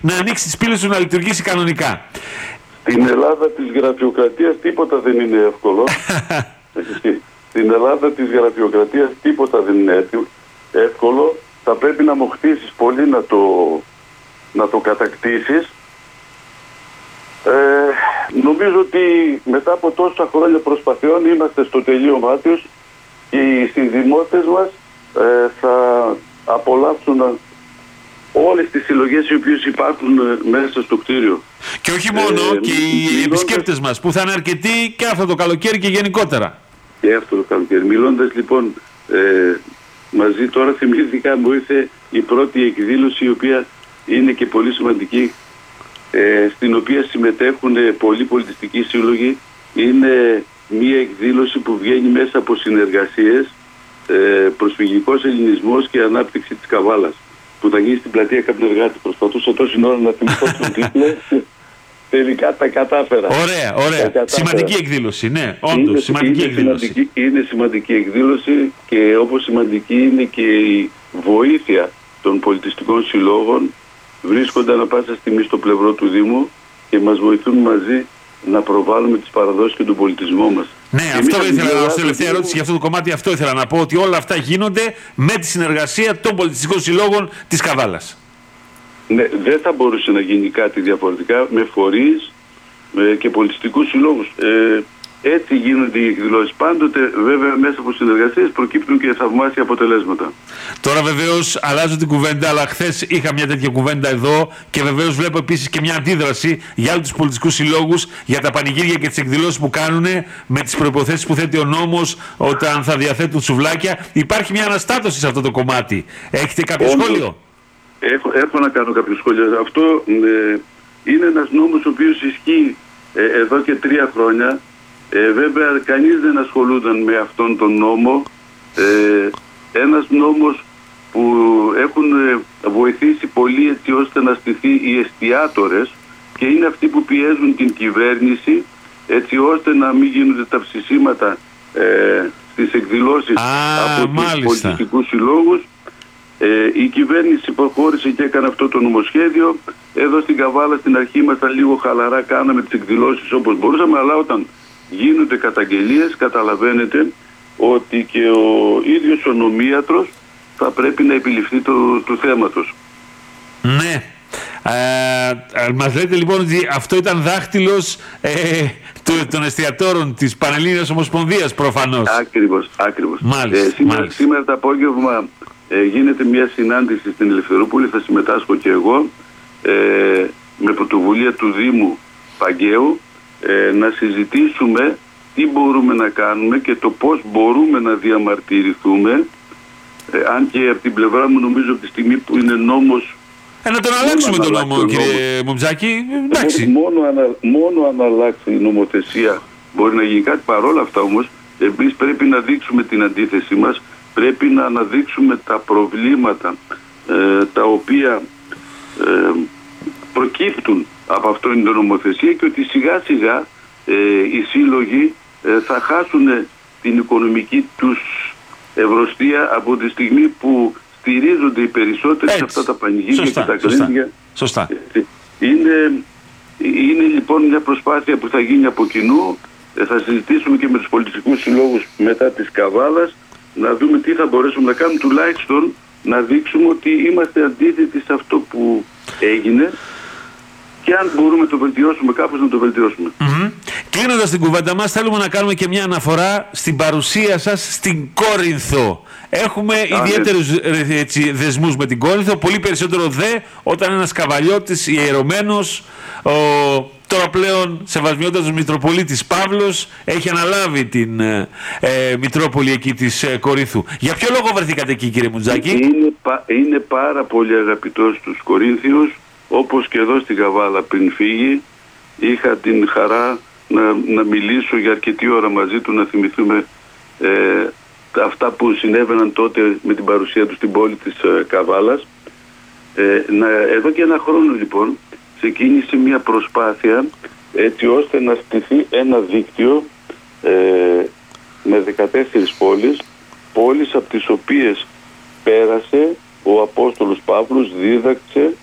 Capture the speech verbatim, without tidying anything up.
να ανοίξει τις πύλες του, να λειτουργήσει κανονικά. Στην Ελλάδα της γραφειοκρατίας τίποτα δεν είναι εύκολο. Στην Ελλάδα της γραφειοκρατίας τίποτα δεν είναι εύκολο. Θα πρέπει να μοχθήσεις πολύ να το, να το κατακτήσεις. Ε, νομίζω ότι μετά από τόσα χρόνια προσπαθειών είμαστε στο τελείωμά τους και οι συνδημότες μας ε, θα απολαύσουν όλες τις συλλογές οι οποίες υπάρχουν μέσα στο κτίριο. Και όχι μόνο, ε, και οι μιλώντας... επισκέπτες μας που θα είναι αρκετοί και αυτό το καλοκαίρι και γενικότερα. Και αυτό το καλοκαίρι. Μιλώντας λοιπόν ε, μαζί, τώρα θυμήθηκα, μου ήρθε η πρώτη εκδήλωση, η οποία είναι και πολύ σημαντική, ε, στην οποία συμμετέχουν πολλοί πολιτιστικοί σύλλογοι. Είναι μία εκδήλωση που βγαίνει μέσα από συνεργασίες, ε, προσφυγικός ελληνισμός και ανάπτυξη της Καβάλας, που θα γίνει στην πλατεία Καπνεργάτη. Προσπαθούσα τόση ώρα να θυμηθώ τον τίτλο. Τελικά τα κατάφερα. Ωραία, ωραία. Κατάφερα. Σημαντική εκδήλωση, ναι, όντως, είναι, σημαντική είναι εκδήλωση. Σημαντική, είναι σημαντική εκδήλωση και όπως σημαντική είναι και η βοήθεια των πολιτιστικών συλλόγων. Βρίσκονται ανά πάσα στιγμή στο πλευρό του Δήμου και μας βοηθούν μαζί να προβάλλουμε τις παραδόσεις και τον πολιτισμό μας. Ναι, εμείς αυτό ήθελα να, ως τελευταία ερώτηση για αυτό το κομμάτι, αυτό ήθελα να πω, ότι όλα αυτά γίνονται με τη συνεργασία των πολιτιστικών συλλόγων της Καβάλας. Ναι, δεν θα μπορούσε να γίνει κάτι διαφορετικά με φορείς ε, και πολιτιστικούς συλλόγους. Ε, έτσι γίνονται οι εκδηλώσεις. Πάντοτε βέβαια μέσα από συνεργασίες προκύπτουν και θαυμάσια αποτελέσματα. Τώρα βεβαίως αλλάζω την κουβέντα, αλλά χθες είχα μια τέτοια κουβέντα εδώ και βεβαίως βλέπω επίσης και μια αντίδραση για άλλους τους πολιτιστικούς συλλόγους για τα πανηγύρια και τις εκδηλώσεις που κάνουν με τις προϋποθέσεις που θέτει ο νόμος όταν θα διαθέτουν σουβλάκια. Υπάρχει μια αναστάτωση σε αυτό το κομμάτι. Έχετε κάποιο Όντως, σχόλιο? Έχω, έχω να κάνω κάποιο σχόλιο. Αυτό ε, είναι ένας νόμος ο οποίος ισχύει ε, εδώ και τρία χρόνια. Ε, βέβαια κανείς δεν ασχολούνταν με αυτόν τον νόμο. Ε, ένας νόμος που έχουν βοηθήσει πολύ έτσι ώστε να στηθεί οι εστιατόρες και είναι αυτοί που πιέζουν την κυβέρνηση έτσι ώστε να μην γίνονται τα ψησίματα ε, στις εκδηλώσεις Α, από μάλιστα. τους πολιτιστικούς συλλόγους. Ε, η κυβέρνηση προχώρησε και έκανε αυτό το νομοσχέδιο. Εδώ στην Καβάλα στην αρχή ήμασταν λίγο χαλαρά, κάναμε τις εκδηλώσεις όπως μπορούσαμε, αλλά όταν γίνονται καταγγελίες καταλαβαίνετε ότι και ο ίδιος ο νομίατρος θα πρέπει να επιληφθεί του, του θέματος. Ναι. Ε, μας λέτε λοιπόν ότι αυτό ήταν δάχτυλος ε, των εστιατόρων της Πανελλήνιας Ομοσπονδίας προφανώς. Ακριβώς, ακριβώς. Μάλιστα, ε, σήμερα, μάλιστα. σήμερα το απόγευμα ε, γίνεται μια συνάντηση στην Ελευθερούπολη, θα συμμετάσχω και εγώ ε, με πρωτοβουλία του Δήμου Παγκαίου ε, να συζητήσουμε τι μπορούμε να κάνουμε και το πώς μπορούμε να διαμαρτυρηθούμε, ε, αν και από την πλευρά μου νομίζω από τη στιγμή που είναι νόμος Ε, να τον αλλάξουμε τον νόμο, νόμο, κύριε Μουμτζάκη. Εντάξει. Μόνο, ανα, μόνο αν αλλάξει η νομοθεσία μπορεί να γίνει κάτι. Παρόλα αυτά όμως, εμείς πρέπει να δείξουμε την αντίθεσή μας, πρέπει να αναδείξουμε τα προβλήματα ε, τα οποία ε, προκύπτουν από αυτήν την νομοθεσία και ότι σιγά σιγά ε, οι σύλλογοι ε, θα χάσουν την οικονομική τους ευρωστία από τη στιγμή που στηρίζονται οι περισσότεροι σε αυτά τα πανηγύρια και τα γκρίνια. Σωστά. Είναι, είναι λοιπόν μια προσπάθεια που θα γίνει από κοινού. Θα συζητήσουμε και με τους πολιτιστικούς συλλόγους μετά της Καβάλας να δούμε τι θα μπορέσουμε να κάνουμε, τουλάχιστον να δείξουμε ότι είμαστε αντίθετοι σε αυτό που έγινε και αν μπορούμε να το βελτιώσουμε κάπως να το βελτιώσουμε. Mm-hmm. Κλείνοντας την κουβέντα μας, θέλουμε να κάνουμε και μια αναφορά στην παρουσία σας στην Κόρινθο. Έχουμε Α, ιδιαίτερους ναι. έτσι, δεσμούς με την Κόρινθο, πολύ περισσότερο δε όταν ένας καβαλιώτης ιερωμένος, ο, τώρα πλέον σεβασμιότατος Μητροπολίτης Παύλος, έχει αναλάβει την ε, ε, Μητρόπολη εκεί της ε, Κορίνθου. Για ποιο λόγο βρεθήκατε εκεί, κύριε Μουτζάκη? Είναι, είναι πάρα πολύ αγαπητός στους Κορίνθιους, όπως και εδώ στην Καβάλα πριν φύγει. Είχα την χαρά να, να μιλήσω για αρκετή ώρα μαζί του, να θυμηθούμε ε, αυτά που συνέβαιναν τότε με την παρουσία του στην πόλη της ε, Καβάλας. Ε, να, εδώ και ένα χρόνο λοιπόν ξεκίνησε μια προσπάθεια έτσι ώστε να στηθεί ένα δίκτυο ε, με δεκατέσσερις πόλεις, πόλεις από τις οποίες πέρασε ο Απόστολος Παύλος, δίδαξε